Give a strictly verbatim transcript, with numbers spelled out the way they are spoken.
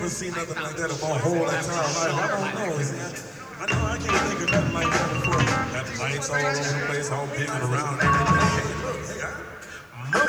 never seen nothing like that in my whole entire life. I don't know. See, I, I know I can't think of nothing like that before. Got lights all over the place, all big and around and everything. Hey, look, hey, I,